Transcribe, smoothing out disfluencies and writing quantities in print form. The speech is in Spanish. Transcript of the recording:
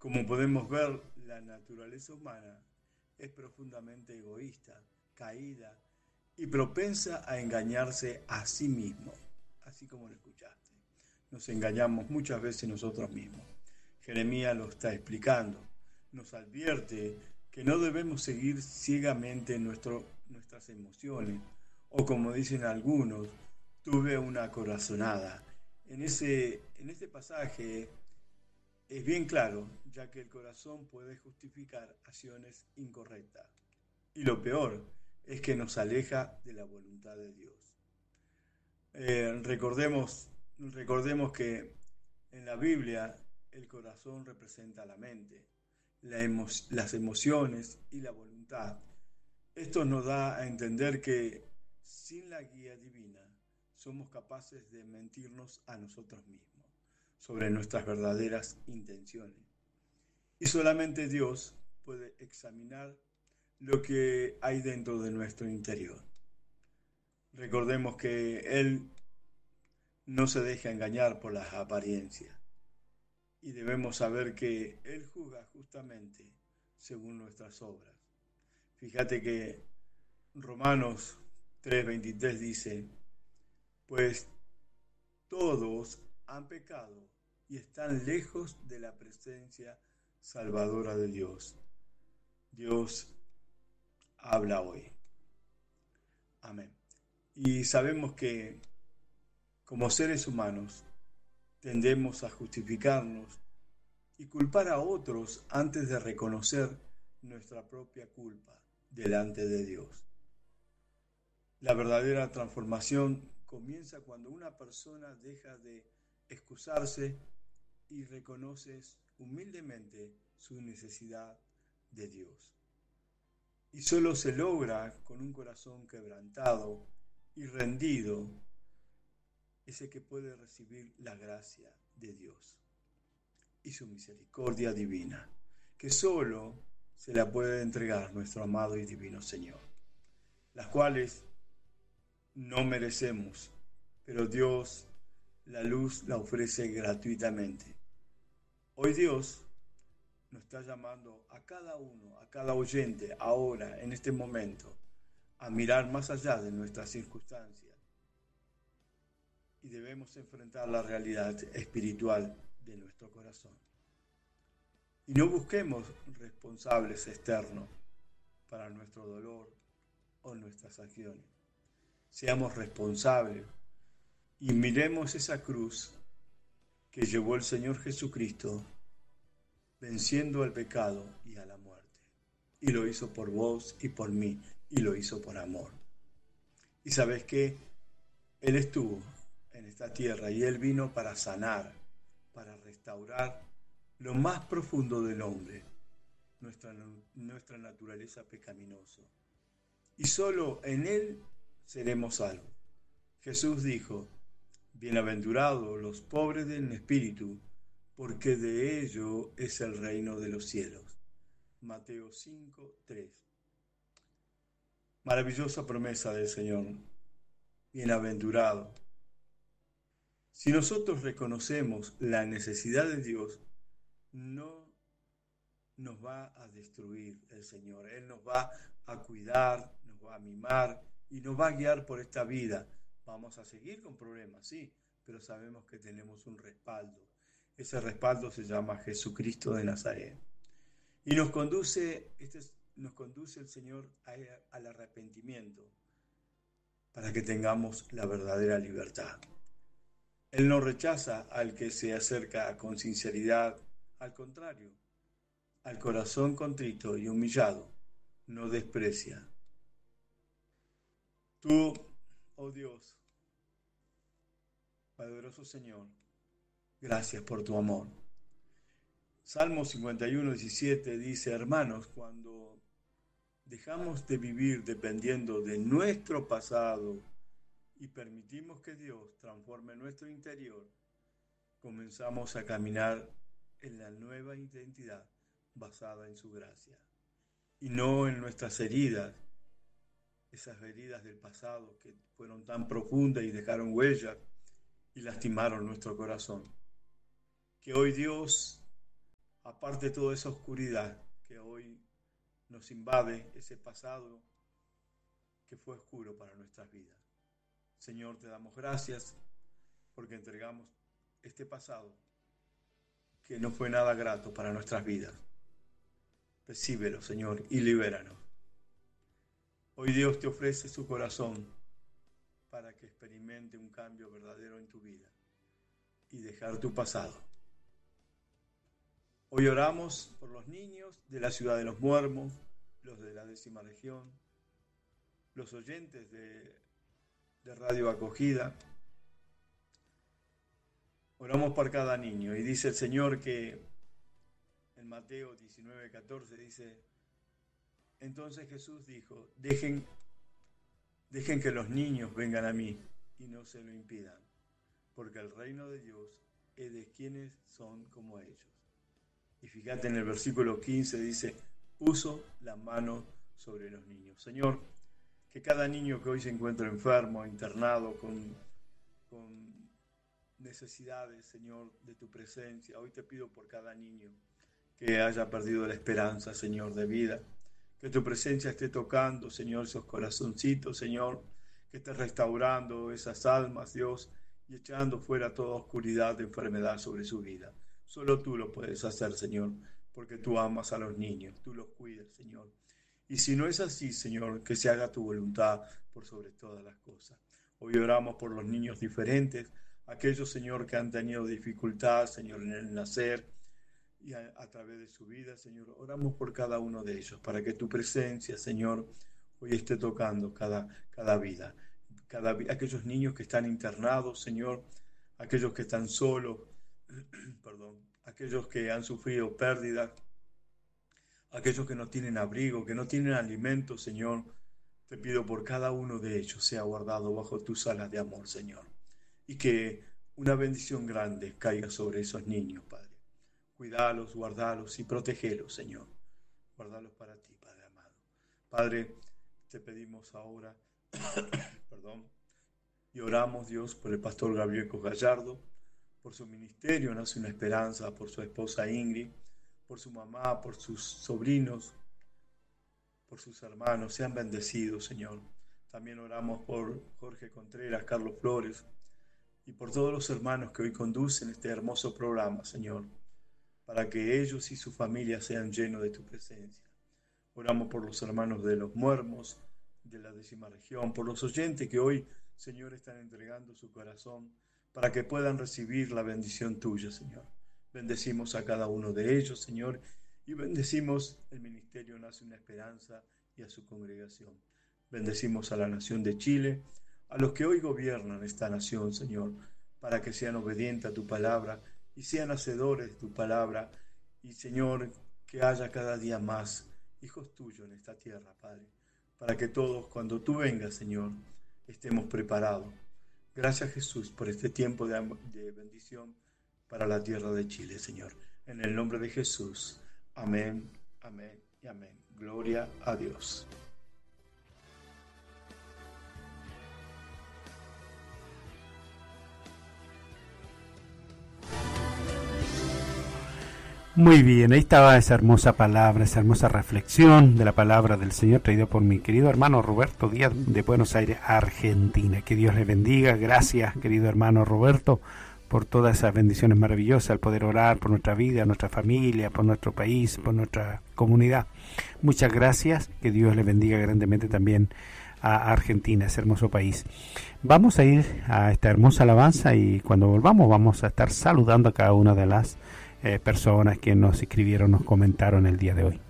Como podemos ver, la naturaleza humana es profundamente egoísta, caída y propensa a engañarse a sí mismo, así como lo escuchaste. Nos engañamos muchas veces nosotros mismos. Jeremías lo está explicando. Nos advierte que no debemos seguir ciegamente nuestras emociones, o como dicen algunos, tuve una corazonada. En este pasaje es bien claro, ya que el corazón puede justificar acciones incorrectas. Y lo peor es que nos aleja de la voluntad de Dios. Recordemos que en la Biblia el corazón representa la mente, las emociones y la voluntad. Esto nos da a entender que sin la guía divina somos capaces de mentirnos a nosotros mismos sobre nuestras verdaderas intenciones. Y solamente Dios puede examinar lo que hay dentro de nuestro interior. Recordemos que Él no se deja engañar por las apariencias y debemos saber que Él juzga justamente según nuestras obras. Fíjate que Romanos 3:23 dice, pues todos han pecado y están lejos de la presencia salvadora de Dios. Dios habla hoy. Amén. Y sabemos que como seres humanos tendemos a justificarnos y culpar a otros antes de reconocer nuestra propia culpa delante de Dios. La verdadera transformación comienza cuando una persona deja de excusarse y reconoce humildemente su necesidad de Dios. Y solo se logra con un corazón quebrantado y rendido, ese que puede recibir la gracia de Dios y su misericordia divina, que solo se la puede entregar nuestro amado y divino Señor, las cuales no merecemos, pero Dios la luz la ofrece gratuitamente. Hoy Dios nos está llamando a cada uno, a cada oyente, ahora, en este momento, a mirar más allá de nuestras circunstancias y debemos enfrentar la realidad espiritual de nuestro corazón. Y no busquemos responsables externos para nuestro dolor o nuestras acciones. Seamos responsables y miremos esa cruz que llevó el Señor Jesucristo venciendo al pecado y a la muerte. Y lo hizo por vos y por mí, y lo hizo por amor. Y sabes que Él estuvo en esta tierra y Él vino para sanar, para restaurar lo más profundo del hombre, nuestra naturaleza pecaminosa. Y solo en Él seremos salvos. Jesús dijo, bienaventurados los pobres en espíritu, porque de ellos es el reino de los cielos. Mateo 5:3. Maravillosa promesa del Señor. Bienaventurado. Si nosotros reconocemos la necesidad de Dios, no nos va a destruir el Señor. Él nos va a cuidar, nos va a mimar y nos va a guiar por esta vida. Vamos a seguir con problemas, sí, pero sabemos que tenemos un respaldo. Ese respaldo se llama Jesucristo de Nazaret. Y nos conduce el Señor al arrepentimiento para que tengamos la verdadera libertad. Él no rechaza al que se acerca con sinceridad, al contrario, al corazón contrito y humillado, no desprecia. Tú, oh Dios, poderoso Señor, gracias por tu amor. Salmo 51:17 dice, hermanos, cuando dejamos de vivir dependiendo de nuestro pasado y permitimos que Dios transforme nuestro interior, comenzamos a caminar en la nueva identidad basada en su gracia y no en nuestras heridas, esas heridas del pasado que fueron tan profundas y dejaron huellas y lastimaron nuestro corazón. Que hoy Dios aparte toda esa oscuridad que hoy nos invade, ese pasado que fue oscuro para nuestras vidas. Señor, te damos gracias porque entregamos este pasado que no fue nada grato para nuestras vidas. Recíbelo, Señor, y libéranos. Hoy Dios te ofrece su corazón para que experimente un cambio verdadero en tu vida y dejar tu pasado. Hoy oramos por los niños de la ciudad de Los Muermos, los de la 10ª región, los oyentes de Radio Acogida. Oramos por cada niño y dice el Señor que en Mateo 19:14 dice: entonces Jesús dijo, dejen que los niños vengan a mí y no se lo impidan, porque el reino de Dios es de quienes son como ellos. Y fíjate en el versículo 15 dice, puso la mano sobre los niños. Señor, que cada niño que hoy se encuentra enfermo, internado, con necesidades, Señor, de tu presencia, hoy te pido por cada niño que haya perdido la esperanza, Señor, de vida. Que tu presencia esté tocando, Señor, esos corazoncitos, Señor, que esté restaurando esas almas, Dios, y echando fuera toda oscuridad de enfermedad sobre su vida. Solo tú lo puedes hacer, Señor, porque tú amas a los niños, tú los cuidas, Señor. Y si no es así, Señor, que se haga tu voluntad por sobre todas las cosas. Hoy oramos por los niños diferentes, aquellos, Señor, que han tenido dificultad, Señor, en el nacer y a través de su vida, Señor. Oramos por cada uno de ellos, para que tu presencia, Señor, hoy esté tocando cada vida. Aquellos niños que están internados, Señor, aquellos que están solos, aquellos que han sufrido pérdida, aquellos que no tienen abrigo, que no tienen alimento, Señor, te pido por cada uno de ellos sea guardado bajo tus alas de amor, Señor, y que una bendición grande caiga sobre esos niños, Padre. Cuidalos, guardalos y protegelos, Señor. Guardalos para ti, Padre amado. Padre, te pedimos ahora, y oramos, Dios, por el pastor Gabriel Gallardo, por su ministerio, Nace una Esperanza, por su esposa Ingrid, por su mamá, por sus sobrinos, por sus hermanos. Sean bendecidos, Señor. También oramos por Jorge Contreras, Carlos Flores y por todos los hermanos que hoy conducen este hermoso programa, Señor, para que ellos y su familia sean llenos de tu presencia. Oramos por los hermanos de Los Muermos, de la 10ª región, por los oyentes que hoy, Señor, están entregando su corazón para que puedan recibir la bendición tuya, Señor. Bendecimos a cada uno de ellos, Señor, y bendecimos el ministerio Nace una Esperanza y a su congregación. Bendecimos a la nación de Chile, a los que hoy gobiernan esta nación, Señor, para que sean obedientes a tu palabra y sean hacedores de tu palabra. Y, Señor, que haya cada día más hijos tuyos en esta tierra, Padre, para que todos, cuando tú vengas, Señor, estemos preparados. Gracias, Jesús, por este tiempo de bendición para la tierra de Chile, Señor. En el nombre de Jesús. Amén, amén y amén. Gloria a Dios. Muy bien, ahí estaba esa hermosa palabra, esa hermosa reflexión de la palabra del Señor traída por mi querido hermano Roberto Díaz de Buenos Aires, Argentina. Que Dios le bendiga. Gracias, querido hermano Roberto, por todas esas bendiciones maravillosas, al poder orar por nuestra vida, nuestra familia, por nuestro país, por nuestra comunidad. Muchas gracias. Que Dios le bendiga grandemente también a Argentina, ese hermoso país. Vamos a ir a esta hermosa alabanza y cuando volvamos vamos a estar saludando a cada una de las personas que nos escribieron, nos comentaron el día de hoy.